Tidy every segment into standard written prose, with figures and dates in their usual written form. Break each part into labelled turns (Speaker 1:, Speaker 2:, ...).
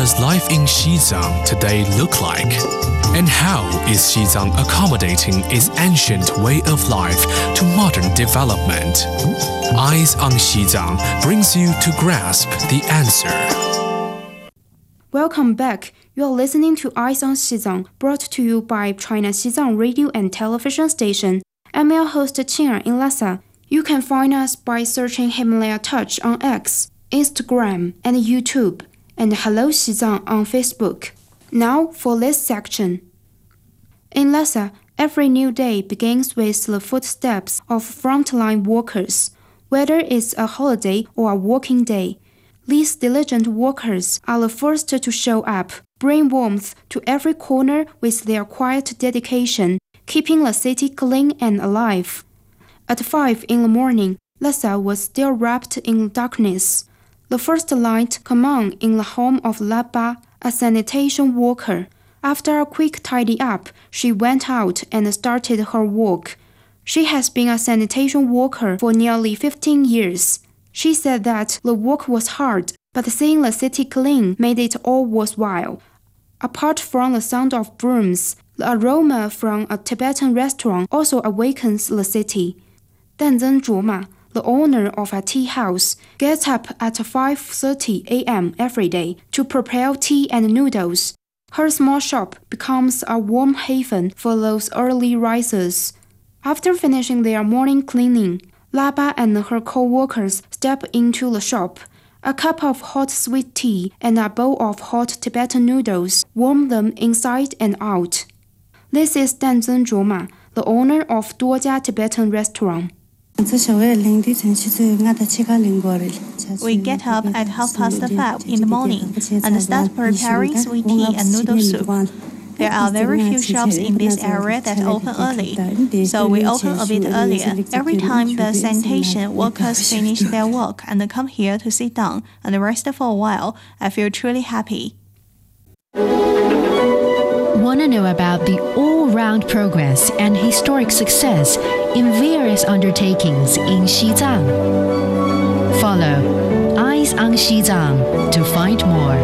Speaker 1: does life in Xizang today look like? And how is Xizang accommodating its ancient way of life to modern development? Eyes on Xizang brings you to grasp the answer.
Speaker 2: Welcome back. You are listening to Eyes on Xizang, brought to you by China Xizang Radio and Television Station. I'm your host Qing'er in Lhasa. You can find us by searching Himalaya Touch on X, Instagram, and YouTube, and Hello Xizang on Facebook. Now for this section. In Lhasa, every new day begins with the footsteps of frontline workers, whether it's a holiday or a working day. These diligent workers are the first to show up, bring warmth to every corner with their quiet dedication, keeping the city clean and alive. At 5 in the morning, Lhasa was still wrapped in darkness. The first light came on in the home of Laba, a sanitation worker. After a quick tidy up, she went out and started her work. She has been a sanitation worker for nearly 15 years. She said that the work was hard, but seeing the city clean made it all worthwhile. Apart from the sound of brooms, the aroma from a Tibetan restaurant also awakens the city. Danzhen Zhuoma, the owner of a tea house, gets up at 5:30 a.m. every day to prepare tea and noodles. Her small shop becomes a warm haven for those early risers. After finishing their morning cleaning, Laba and her co-workers step into the shop. A cup of hot sweet tea and a bowl of hot Tibetan noodles warm them inside and out. This is Danzhen Zhuoma, the owner of Duojia Tibetan restaurant.
Speaker 3: We get up at 5:30 in the morning and start preparing sweet tea and noodle soup. There are very few shops in this area that open early, so we open a bit earlier. Every time the sanitation workers finish their work and come here to sit down and rest for a while, I feel truly happy.
Speaker 4: Want to know about the all-round progress and historic success in various undertakings in Xizang? Follow Eyes on Xizang to find more.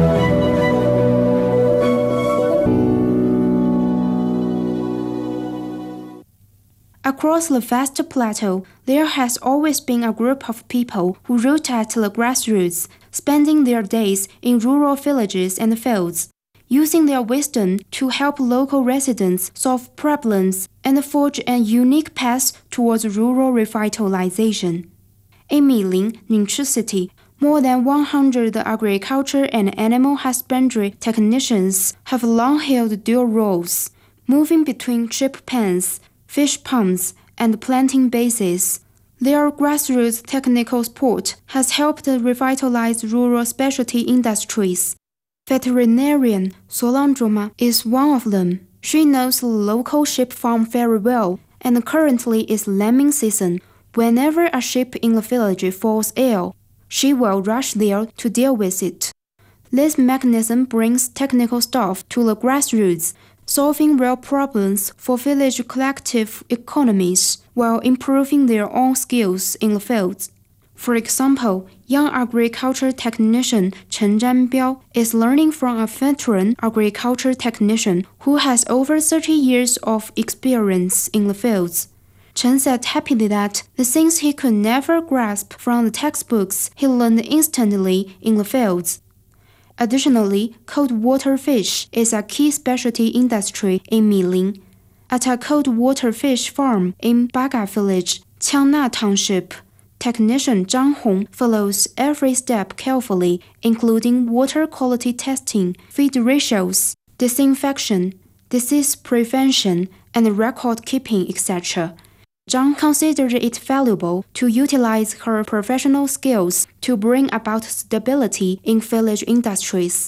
Speaker 2: Across the vast plateau, there has always been a group of people who root at the grassroots, spending their days in rural villages and fields, using their wisdom to help local residents solve problems and forge a unique path towards rural revitalization. In Milin, Ningchi City, more than 100 agriculture and animal husbandry technicians have long held dual roles, moving between sheep pens, fish ponds, and planting bases. Their grassroots technical support has helped revitalize rural specialty industries. Veterinarian Solan Zhuoma is one of them. She knows the local sheep farm very well, and currently is lambing season. Whenever a sheep in the village falls ill, she will rush there to deal with it. This mechanism brings technical staff to the grassroots, solving real problems for village collective economies while improving their own skills in the fields. For example, young agriculture technician Chen Zhanbiao is learning from a veteran agriculture technician who has over 30 years of experience in the fields. Chen said happily that the things he could never grasp from the textbooks he learned instantly in the fields. Additionally, cold water fish is a key specialty industry in Milin. At a cold water fish farm in Baga Village, Qiangna Township, technician Zhang Hong follows every step carefully, including water quality testing, feed ratios, disinfection, disease prevention, and record keeping, etc. Zhang considered it valuable to utilize her professional skills to bring about stability in village industries.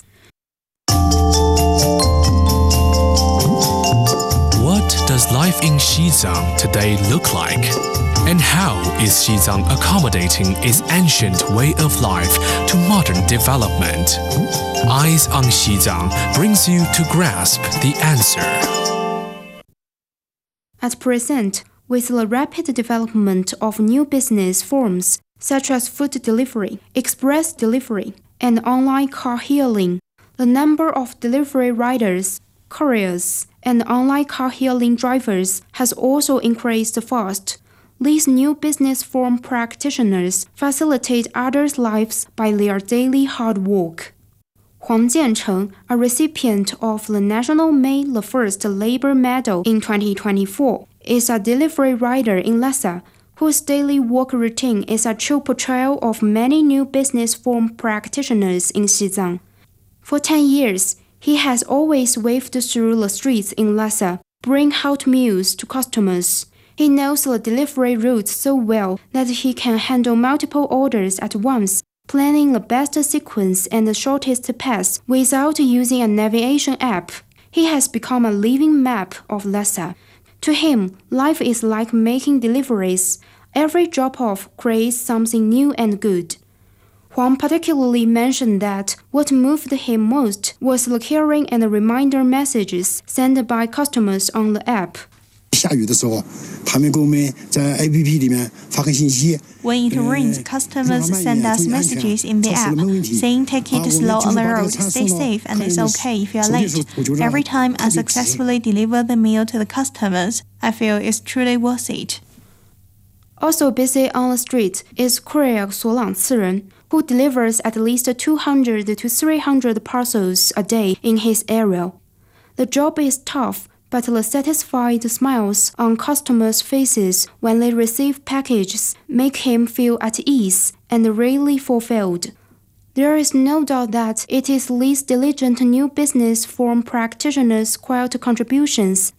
Speaker 1: What does life in Xizang today look like? And how is Xizang accommodating its ancient way of life to modern development? Eyes on Xizang brings you to grasp the answer.
Speaker 2: At present, with the rapid development of new business forms such as food delivery, express delivery, and online car hailing, The number of delivery riders, couriers, and online car-hailing drivers has also increased fast. These new business form practitioners facilitate others' lives by their daily hard work. Huang Jiancheng, a recipient of the National May the 1st Labor Medal in 2024, is a delivery rider in Lhasa, whose daily work routine is a true portrayal of many new business form practitioners in Xizang. For 10 years, he has always waved through the streets in Lhasa, bringing hot meals to customers. He knows the delivery routes so well that he can handle multiple orders at once, planning the best sequence and the shortest path without using a navigation app. He has become a living map of Lhasa. To him, life is like making deliveries. Every drop-off creates something new and good. Huang particularly mentioned that what moved him most was the caring and reminder messages sent by customers on the app.
Speaker 3: When it rains, customers send us messages in the app saying take it slow on the road, stay safe, and it's okay if you're late. Every time I successfully deliver the meal to the customers, I feel it's truly worth it.
Speaker 2: Also busy on the street is courier Suolang Ciren, who delivers at least 200 to 300 parcels a day in his area. The job is tough, but the satisfied smiles on customers' faces when they receive packages make him feel at ease and really fulfilled. There is no doubt that it is these diligent new business form practitioners' quiet contributions